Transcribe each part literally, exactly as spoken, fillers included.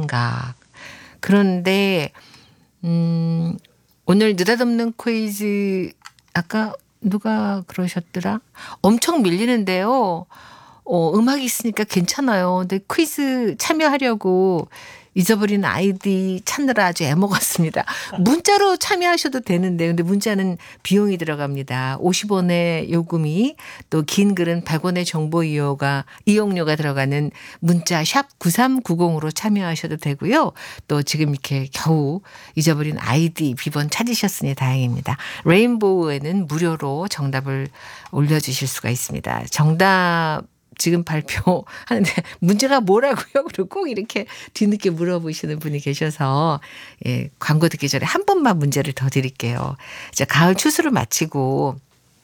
생각. 그런데 음, 오늘 느닷없는 퀴즈 아까 누가 그러셨더라? 엄청 밀리는데요. 어, 음악이 있으니까 괜찮아요. 근데 퀴즈 참여하려고 잊어버린 아이디 찾느라 아주 애먹었습니다. 문자로 참여하셔도 되는데 근데 문자는 비용이 들어갑니다. 오십 원의 요금이 또 긴 글은 백 원의 정보 이용가, 이용료가 들어가는 문자 샵 구삼구공으로 참여하셔도 되고요. 또 지금 이렇게 겨우 잊어버린 아이디 비번 찾으셨으니 다행입니다. 레인보우에는 무료로 정답을 올려주실 수가 있습니다. 정답 지금 발표하는데 문제가 뭐라고요? 그리고 꼭 이렇게 뒤늦게 물어보시는 분이 계셔서 예, 광고 듣기 전에 한 번만 문제를 더 드릴게요. 이제 가을 추수를 마치고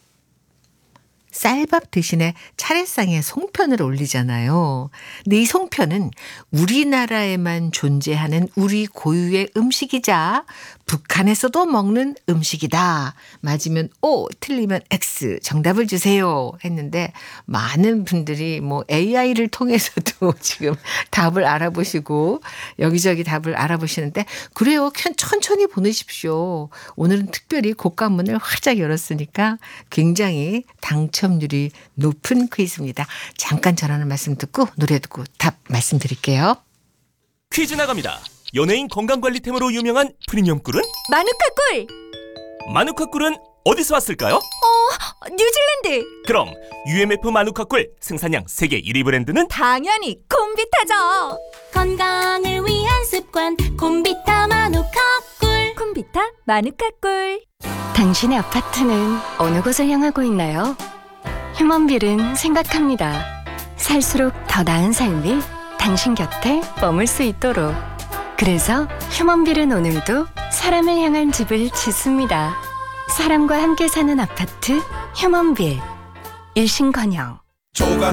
쌀밥 대신에 차례상에 송편을 올리잖아요. 근데 이 송편은 우리나라에만 존재하는 우리 고유의 음식이자 북한에서도 먹는 음식이다. 맞으면 O, 틀리면 X 정답을 주세요 했는데 많은 분들이 뭐 에이아이를 통해서도 지금 답을 알아보시고 여기저기 답을 알아보시는데 그래요. 천천히 보내십시오. 오늘은 특별히 곡간문을 활짝 열었으니까 굉장히 당첨률이 높은 퀴즈입니다. 잠깐 전하는 말씀 듣고 노래 듣고 답 말씀드릴게요. 퀴즈 나갑니다. 연예인 건강관리템으로 유명한 프리미엄 꿀은? 마누카 꿀! 마누카 꿀은 어디서 왔을까요? 어, 뉴질랜드! 그럼 유엠에프 마누카 꿀 생산량 세계 일 위 브랜드는? 당연히 콤비타죠! 건강을 위한 습관 콤비타 마누카 꿀. 콤비타 마누카 꿀. 당신의 아파트는 어느 곳을 향하고 있나요? 휴먼빌은 생각합니다. 살수록 더 나은 삶이 당신 곁에 머물 수 있도록. 그래서 휴먼빌은 오늘도 사람을 향한 집을 짓습니다. 사람과 함께 사는 아파트 휴먼빌. 일신건영. 조각